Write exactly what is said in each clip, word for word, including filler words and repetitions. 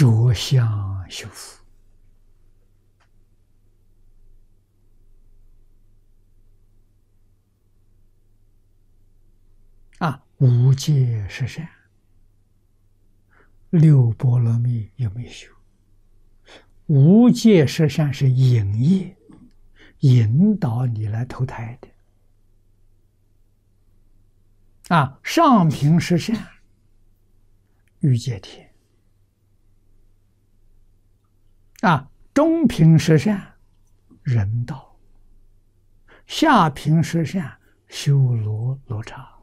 着相修福啊，无戒十善，六波罗蜜有没有修？无戒十善是引业，引导你来投胎的啊。上品十善，欲界天啊；中品十善，人道；下品十善，修罗罗刹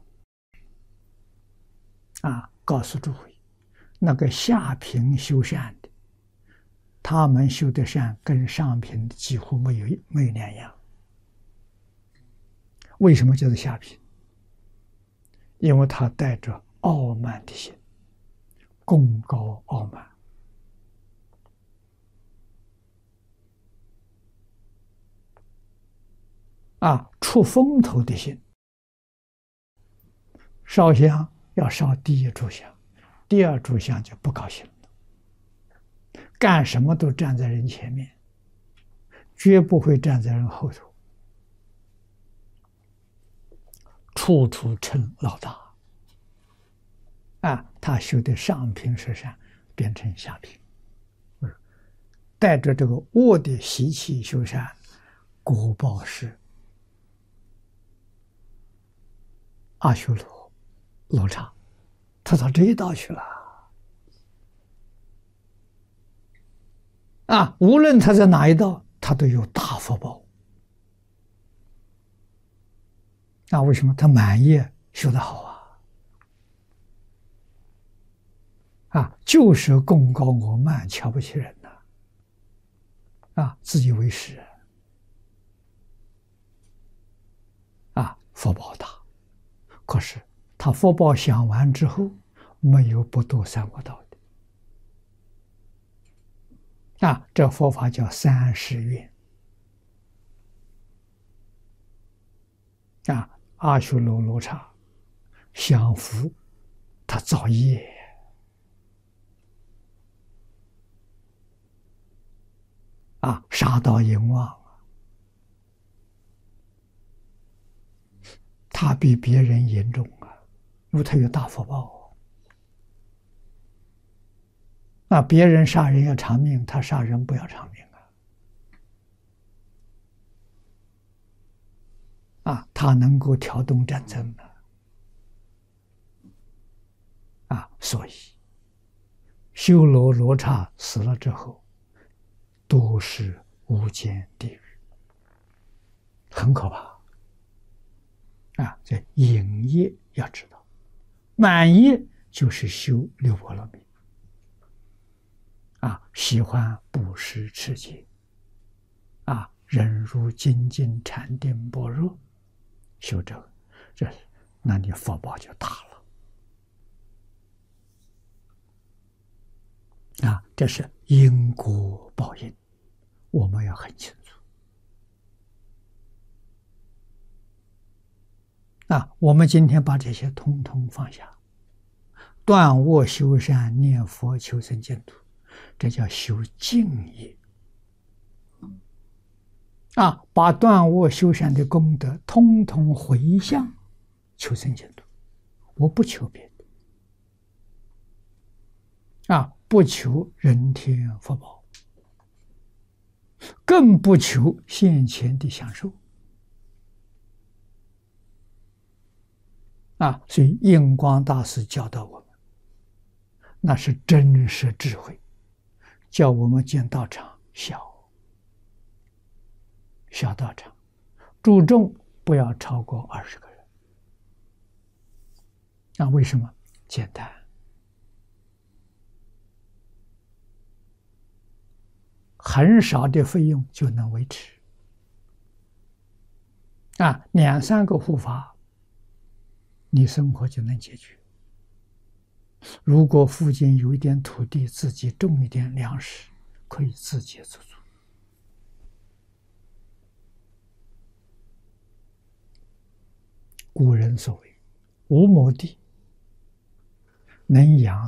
啊。告诉诸位，那个下品修善的，他们修的善跟上品的几乎没有没有两样。为什么叫做下品？因为他带着傲慢的心，功高傲慢啊，出风头的心。烧香要烧第一炷香，第二炷香就不高兴了，干什么都站在人前面，绝不会站在人后头，处处称老大啊。他修的上品十善变成下品，带着这个恶的习气修善，果报是阿修罗罗刹，他到这一道去了啊！无论他在哪一道，他都有大福报啊！为什么？他满业修得好啊！啊，就是功高我慢，瞧不起人呐！啊，自以为是啊，福报大。可是他福报享完之后，没有不堕三恶道的啊！这佛法叫三世愿啊。阿修罗罗刹享福，他造业啊，杀盗淫妄，他比别人严重啊，因为他有大福报啊。别人杀人要偿命，他杀人不要偿命啊。啊，他能够挑动战争啊，啊，所以修罗罗刹死了之后，都是无间地狱，很可怕。啊，这引业要知道，满业就是修六波罗蜜啊，喜欢布施持戒啊，忍辱精进禅定般若，修这个，这那你福报就大了啊。这是因果报应，我们要很清楚啊。我们今天把这些通通放下，断恶修善，念佛求生净土，这叫修净业啊。把断恶修善的功德通通回向求生净土，我不求别的啊，不求人天福报，更不求现前的享受啊。所以印光大师教导我们，那是真实智慧，叫我们建道场小小道场，注重不要超过二十个人。那为什么？简单，很少的费用就能维持啊，两三个护法，你生活就能解决。如果附近有一点土地，自己种一点粮食，可以自给自足。古人所谓无亩地能养